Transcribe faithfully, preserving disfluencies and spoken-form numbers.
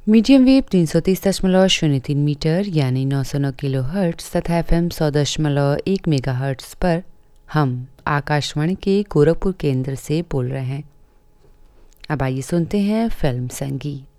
Medium wave तीन सौ तीस दशमलव शून्य तीन मीटर यानी नौ सौ नौ किलो हर्ट्स तथा एफ एम सौ दशमलव एक मेगा हर्ट्स पर हम आकाशवाणी के गोरखपुर केंद्र से बोल रहे हैं। अब आइए सुनते हैं फिल्म संगीत।